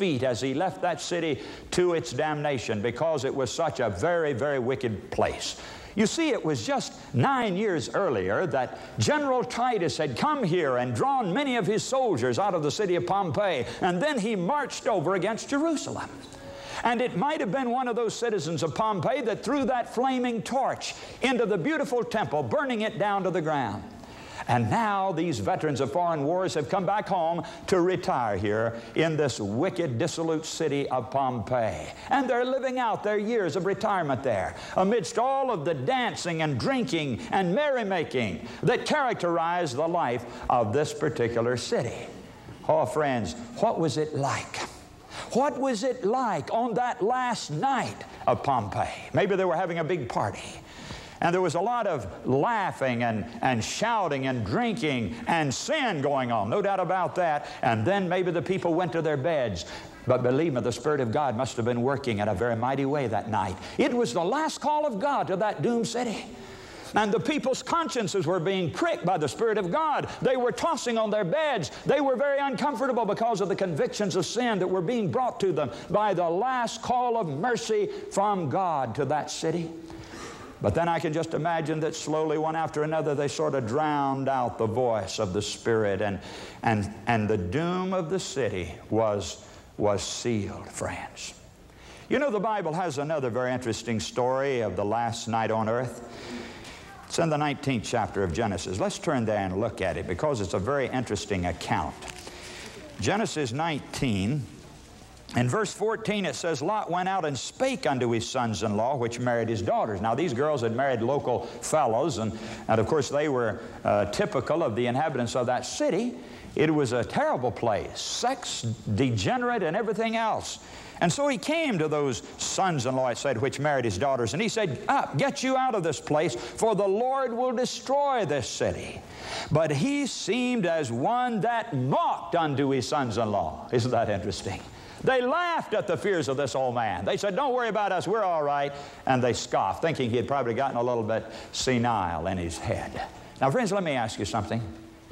feet as he left that city to its damnation, because it was such a very, very wicked place. You see, it was just 9 years earlier that General Titus had come here and drawn many of his soldiers out of the city of Pompeii, and then he marched over against Jerusalem. And it might have been one of those citizens of Pompeii that threw that flaming torch into the beautiful temple, burning it down to the ground. And now these veterans of foreign wars have come back home to retire here in this wicked, dissolute city of Pompeii. And they're living out their years of retirement there, amidst all of the dancing and drinking and merrymaking that characterize the life of this particular city. Oh, friends, what was it like? What was it like on that last night of Pompeii? Maybe they were having a big party. And there was a lot of laughing and shouting and drinking and sin going on, no doubt about that. And then maybe the people went to their beds. But believe me, the Spirit of God must have been working in a very mighty way that night. It was the last call of God to that doomed city. And the people's consciences were being pricked by the Spirit of God. They were tossing on their beds. They were very uncomfortable because of the convictions of sin that were being brought to them by the last call of mercy from God to that city. But then I can just imagine that slowly, one after another, they sort of drowned out the voice of the Spirit, and the doom of the city was sealed, friends. You know, the Bible has another very interesting story of the last night on earth. It's in the 19th chapter of Genesis. Let's turn there and look at it, because it's a very interesting account. Genesis 19. In verse 14 it says, Lot went out and spake unto his sons-in-law, which married his daughters. Now these girls had married local fellows, and of course they were typical of the inhabitants of that city. It was a terrible place, sex, degenerate, and everything else. And so he came to those sons-in-law, it said, which married his daughters, and he said, Up, get you out of this place, for the Lord will destroy this city. But he seemed as one that mocked unto his sons-in-law. Isn't that interesting? They laughed at the fears of this old man. They said, Don't worry about us, we're all right. And they scoffed, thinking he had probably gotten a little bit senile in his head. Now, friends, let me ask you something.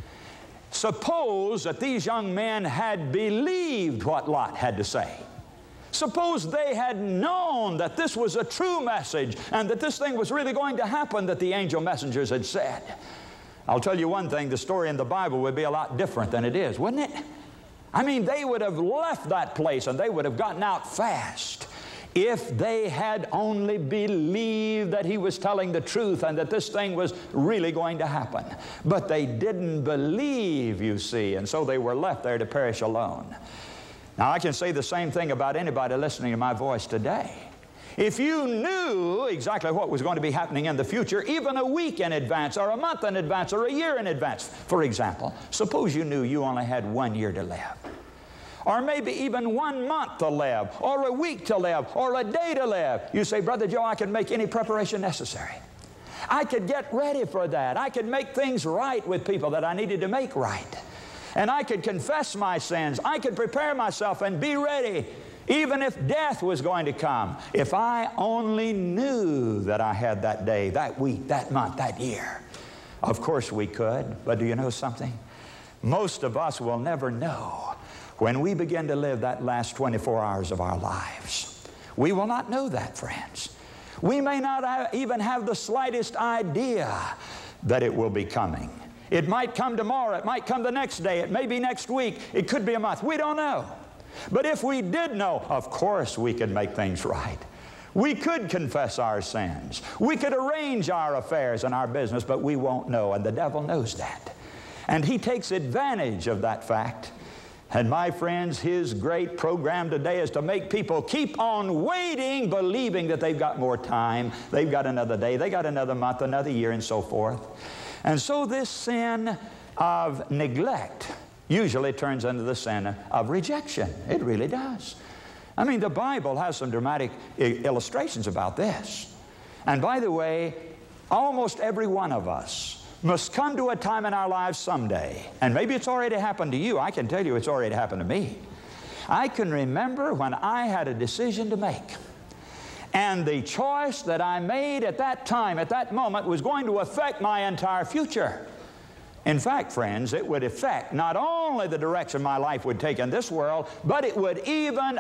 Suppose that these young men had believed what Lot had to say. Suppose they had known that this was a true message and that this thing was really going to happen that the angel messengers had said. I'll tell you one thing, the story in the Bible would be a lot different than it is, wouldn't it? I mean, they would have left that place and they would have gotten out fast if they had only believed that he was telling the truth and that this thing was really going to happen. But they didn't believe, you see, and so they were left there to perish alone. Now, I can say the same thing about anybody listening to my voice today. If you knew exactly what was going to be happening in the future, even a week in advance, or a month in advance, or a year in advance, for example, suppose you knew you only had 1 year to live, or maybe even 1 month to live, or a week to live, or a day to live. You say, Brother Joe, I can make any preparation necessary. I could get ready for that. I could make things right with people that I needed to make right. And I could confess my sins. I could prepare myself and be ready, even if death was going to come. If I only knew that I had that day, that week, that month, that year. Of course we could, but do you know something? Most of us will never know when we begin to live that last 24 hours of our lives. We will not know that, friends. We may not even have the slightest idea that it will be coming. It might come tomorrow, it might come the next day, it may be next week, it could be a month. We don't know. But if we did know, of course we could make things right. We could confess our sins. We could arrange our affairs and our business, but we won't know, and the devil knows that. And he takes advantage of that fact. And my friends, his great program today is to make people keep on waiting, believing that they've got more time, they've got another day, they got another month, another year, and so forth. And so this sin of neglect usually turns into the sin of rejection. It really does. I mean, the Bible has some dramatic illustrations about this. And by the way, almost every one of us must come to a time in our lives someday, and maybe it's already happened to you. I can tell you it's already happened to me. I can remember when I had a decision to make. And the choice that I made at that time, at that moment, was going to affect my entire future. In fact, friends, it would affect not only the direction my life would take in this world, but it would even